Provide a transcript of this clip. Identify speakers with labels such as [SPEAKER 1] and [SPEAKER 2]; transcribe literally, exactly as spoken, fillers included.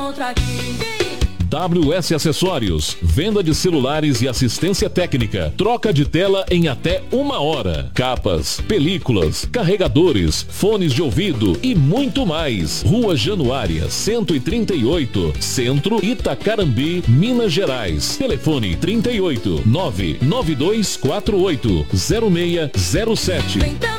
[SPEAKER 1] W S Acessórios, venda de celulares e assistência técnica, troca de tela em até uma hora, capas, películas, carregadores, fones de ouvido e muito mais. Rua Januária, cento e trinta e oito, Centro, Itacarambi, Minas Gerais. Telefone trinta e oito, nove nove dois quatro oito, zero seis zero sete.